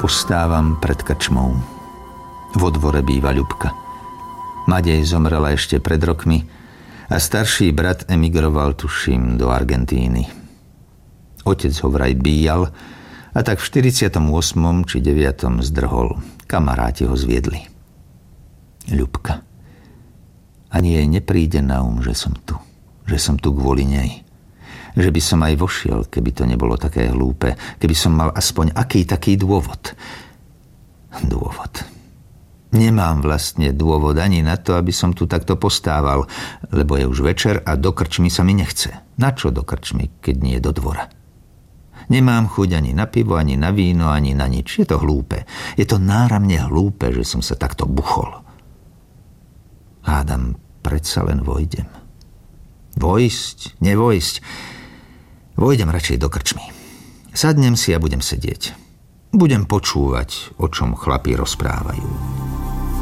Postávam pred krčmou. Vo dvore býva Ľubka. Madej zomrela ešte pred rokmi a starší brat emigroval, tuším, do Argentíny. Otec ho vraj bíjal a tak v 48. či 9. zdrhol. Kamaráti ho zviedli. Ľubka. Ani jej nepríde na že som tu. Že som tu kvôli nej. Že by som aj vošiel, keby to nebolo také hlúpe. Keby som mal aspoň aký taký dôvod. Dôvod. Nemám vlastne dôvod ani na to, aby som tu takto postával, lebo je už večer a do krčmy sa mi nechce. Na čo do krčmy, keď nie do dvora? Nemám chuť ani na pivo, ani na víno, ani na nič. Je to hlúpe. Je to náramne hlúpe, že som sa takto buchol. Hádam, predsa len vojdem. Vojsť, nevojsť. Vojdem radšej do krčmy. Sadnem si a budem sedieť. Budem počúvať, o čom chlapi rozprávajú.